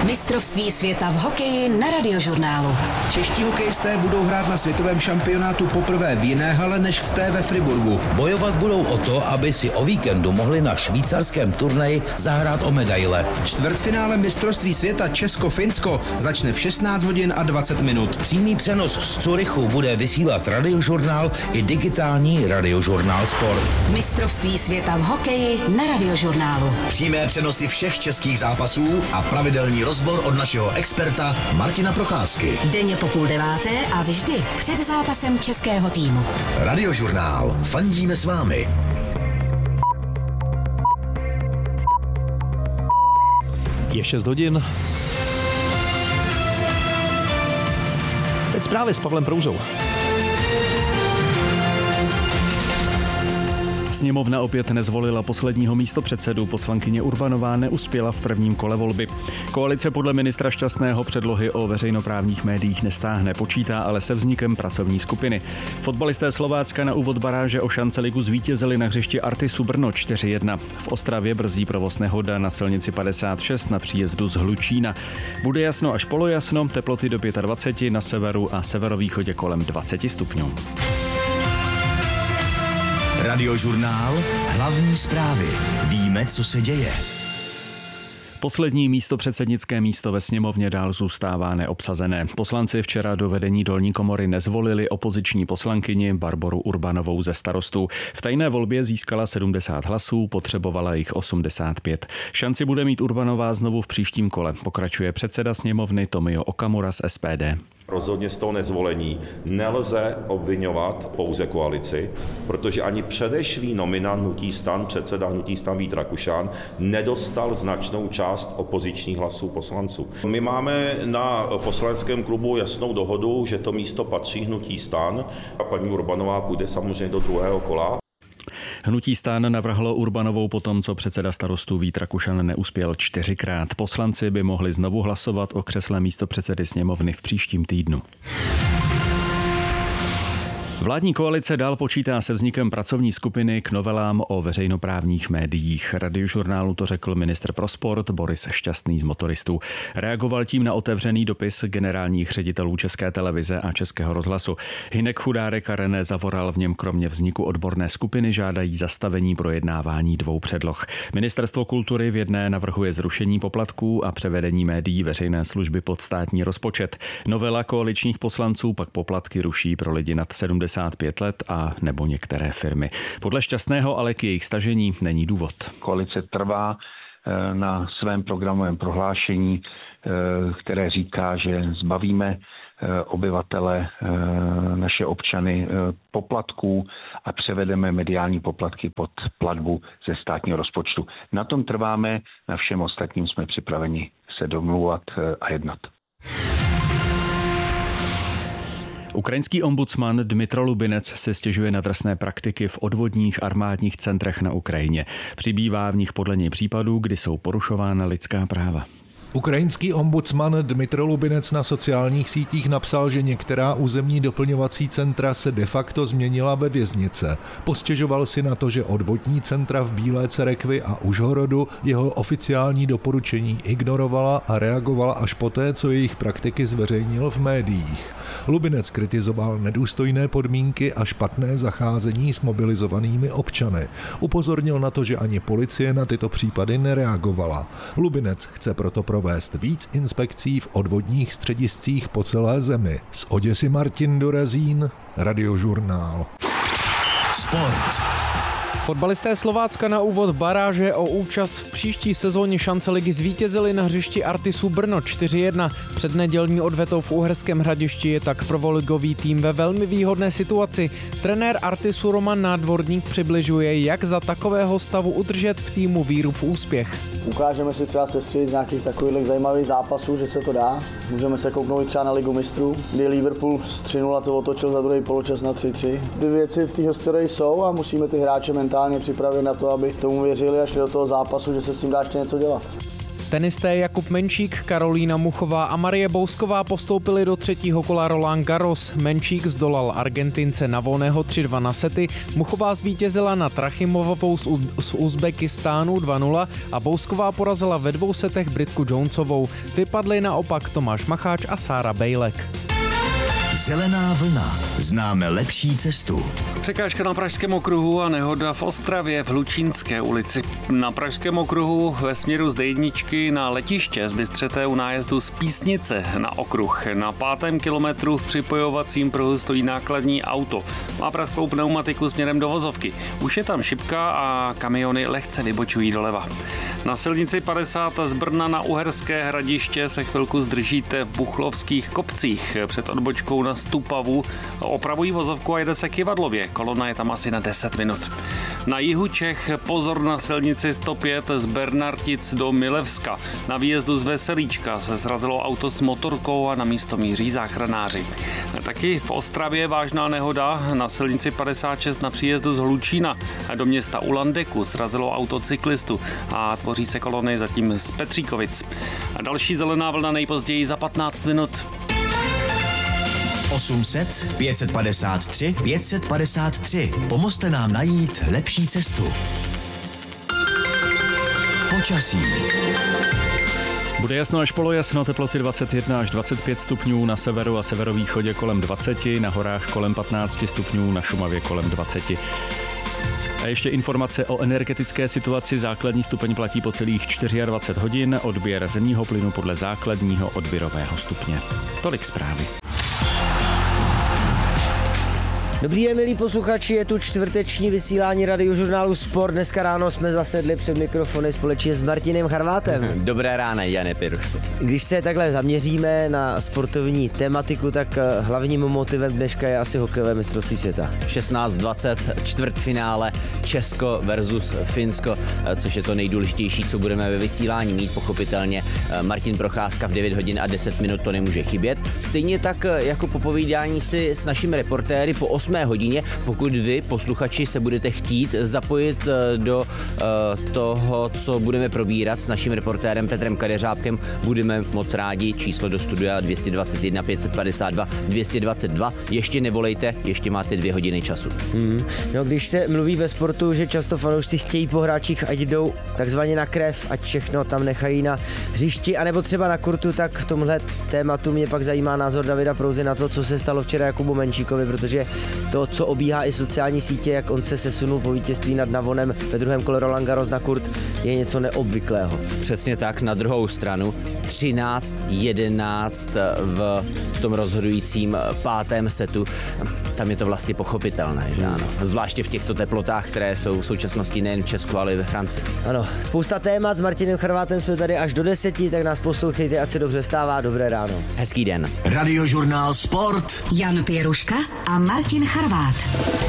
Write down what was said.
Mistrovství světa v hokeji na Radiožurnálu. Čeští hokejisté budou hrát na světovém šampionátu poprvé v jiné hale než v té ve Friburgu. Bojovat budou o to, aby si o víkendu mohli na švýcarském turnaji zahrát o medaile. Čtvrtfinále mistrovství světa Česko-Finsko začne v 16 hodin a 20 minut. Přímý přenos z Curychu bude vysílat Radiožurnál i digitální Radiožurnál Sport. Mistrovství světa v hokeji na Radiožurnálu. Přímé přenosy všech českých zápasů a pravidelný rozbor od našeho experta Martina Procházky. Denně po 8:30 a vždy před zápasem českého týmu. Radiožurnál. Fandíme s vámi. Je 6 hodin. Teď zprávy s Pavlem Prouzou. Sněmovna opět nezvolila posledního místopředsedu. Poslankyně Urbanová neuspěla v prvním kole volby. Koalice podle ministra Šťastného předlohy o veřejnoprávních médiích nestáhne, počítá ale se vznikem pracovní skupiny. Fotbalisté Slovácka na úvod baráže o šanceligu zvítězili na hřišti Artisu Brno 4-1. V Ostravě brzdí provoz nehoda na silnici 56 na příjezdu z Hlučína. Bude jasno až polojasno, teploty do 25, na severu a severovýchodě kolem 20 stupňů. Radiožurnál. Hlavní zprávy. Víme, co se děje. Poslední místopředsednické místo ve sněmovně dál zůstává neobsazené. Poslanci včera do vedení dolní komory nezvolili opoziční poslankyni Barboru Urbanovou ze Starostů. V tajné volbě získala 70 hlasů, potřebovala jich 85. Šanci bude mít Urbanová znovu v příštím kole, pokračuje předseda sněmovny Tomio Okamura z SPD. Rozhodně z toho nezvolení nelze obviňovat pouze koalici, protože ani předešlý nominant hnutí STAN, předseda hnutí STAN Vít Rakušan, nedostal značnou část opozičních hlasů poslanců. My máme na poslaneckém klubu jasnou dohodu, že to místo patří hnutí STAN a paní Urbanová půjde samozřejmě do druhého kola. Hnutí STAN navrhlo Urbanovou potom, co předseda Starostů Vít Rakušan neuspěl 4krát. Poslanci by mohli znovu hlasovat o křesle místopředsedy sněmovny v příštím týdnu. Vládní koalice dál počítá se vznikem pracovní skupiny k novelám o veřejnoprávních médiích. Radiožurnálu to řekl ministr pro sport Boris Šťastný z Motoristů. Reagoval tím na otevřený dopis generálních ředitelů České televize a Českého rozhlasu. Hynek Chudárek a René Zavoral v něm kromě vzniku odborné skupiny žádají zastavení projednávání 2 předloh. Ministerstvo kultury v jedné navrhuje zrušení poplatků a převedení médií veřejné služby pod státní rozpočet. Novela koaličních poslanců pak poplatky ruší pro lidi nad 75 let a nebo některé firmy. Podle Šťastného ale k jejich stažení není důvod. Koalice trvá na svém programovém prohlášení, které říká, že zbavíme obyvatele, naše občany poplatků a převedeme mediální poplatky pod platbu ze státního rozpočtu. Na tom trváme, na všem ostatním jsme připraveni se domlouvat a jednat. Ukrajinský ombudsman Dmytro Lubinec se stěžuje na drsné praktiky v odvodních armádních centrech na Ukrajině. Přibývá v nich podle něj případů, kdy jsou porušována lidská práva. Ukrajinský ombudsman Dmytro Lubinec na sociálních sítích napsal, že některá územní doplňovací centra se de facto změnila ve věznice. Postěžoval si na to, že odvodní centra v Bílé Cerekvi a Užhorodu jeho oficiální doporučení ignorovala a reagovala až poté, co jejich praktiky zveřejnil v médiích. Lubinec kritizoval nedůstojné podmínky a špatné zacházení s mobilizovanými občany. Upozornil na to, že ani policie na tyto případy nereagovala. Lubinec chce proto provést víc inspekcí v odvodních střediscích po celé zemi. Z Oděsy Martin Dorazín, Radiožurnál. Sport. Fotbalisté Slovácka na úvod baráže o účast v příští sezóně šanceligy zvítězili na hřišti Artisu Brno 4-1. Před nedělní odvetou v Uherském Hradišti je tak prvoligový tým ve velmi výhodné situaci. Trenér Artisu Roman Nádvorník přibližuje, jak za takového stavu udržet v týmu víru v úspěch. Ukážeme si třeba sestřelit z nějakých takových zajímavých zápasů, že se to dá. Můžeme se kouknout třeba na Ligu mistrů, kdy Liverpool z 3-0 to otočil za druhý poločas na 3-3. Ty věci v té historii jsou a musíme ty hráče mentálně připravit na to, aby tomu věřili a šli do toho zápasu, že se s tím dá ještě něco dělat. Tenisté Jakub Menčík, Karolína Muchová a Marie Bousková postoupili do třetího kola Roland Garros. Menčík zdolal Argentince Navoného 3-2 na sety, Muchová zvítězila nad Trachimovou z Uzbekistánu 2-0 a Bousková porazila ve 2 setech Britku Jonesovou. Vypadly naopak Tomáš Macháč a Sára Bejlek. Zelená vlna. Známe lepší cestu. Překážka na Pražském okruhu a nehoda v Ostravě v Hlučínské ulici. Na Pražském okruhu ve směru z D1 na letiště zbystřete u nájezdu z Písnice na okruh. Na 5. kilometru v připojovacím pruhu stojí nákladní auto. Má prasklou pneumatiku směrem do vozovky. Už je tam šipka a kamiony lehce vybočují doleva. Na silnici 50 z Brna na Uherské Hradiště se chvilku zdržíte v Buchlovských kopcích. Před odbočkou na Stupavu opravují vozovku a jede se Kyvadlově. Kolona je tam asi na 10 minut. Na jihu Čech pozor na silnici 105 z Bernartic do Milevska. Na výjezdu z Veselíčka se srazilo auto s motorkou a na místo míří záchranáři. Taky v Ostravě vážná nehoda na silnici 56 na příjezdu z Hlučína do města u Landeku srazilo auto cyklistu a tvoří se kolony zatím z Petříkovic. A další zelená vlna nejpozději za 15 minut. 800 553 553. Pomozte nám najít lepší cestu. Počasí. Bude jasno až polojasno, teploty 21 až 25 stupňů, na severu a severovýchodě kolem 20, na horách kolem 15 stupňů, na Šumavě kolem 20. A ještě informace o energetické situaci. Základní stupeň platí po celých 24 hodin, odběr zemního plynu podle základního odběrového stupně. Tolik zprávy. Dobrý den, milí posluchači, je tu čtvrteční vysílání Radiožurnálu Sport. Dneska ráno jsme zasedli před mikrofony společně s Martinem Charvátem. Dobré ráno, Jane Piruško. Když se takhle zaměříme na sportovní tematiku, tak hlavním motivem dneška je asi hokejové mistrovství světa. 16:20, čtvrtfinále Česko versus Finsko, což je to nejdůležitější, co budeme ve vysílání mít, pochopitelně. Martin Procházka v 9 hodin a 10 minut, to nemůže chybět. Stejně tak jako popovídání si s našimi reportéry po 8 hodině, pokud vy, posluchači, se budete chtít zapojit do toho, co budeme probírat s naším reportérem Petrem Kadeřábkem, budeme moc rádi. Číslo do studia 221 552 222. Ještě nevolejte, ještě máte 2 hodiny času. No, když se mluví ve sportu, že často fanoušci chtějí po hráčích, ať jdou takzvaně na krev, ať všechno tam nechají na hřišti, anebo třeba na kurtu, tak v tomhle tématu mě pak zajímá názor Davida Prouzy na to, co se stalo včera Jakubu Menčíkovi, protože to, co obíhá i sociální sítě, jak on se sesunul po vítězství nad Navonem ve 2. kole Roland Garros na kurt, je něco neobvyklého. Přesně tak, na druhou stranu 13-11 v tom rozhodujícím 5. setu. Tam je to vlastně pochopitelné, že ano? Zvláště v těchto teplotách, které jsou v současnosti nejen v Česku, ale i ve Francii. Ano, spousta témat, s Martinem Charvátem jsme tady až do 10, tak nás poslouchejte, ať se dobře vstává. Dobré ráno. Hezký den. Radiožurnál Sport. Jan Pěruška a Martin Charvát.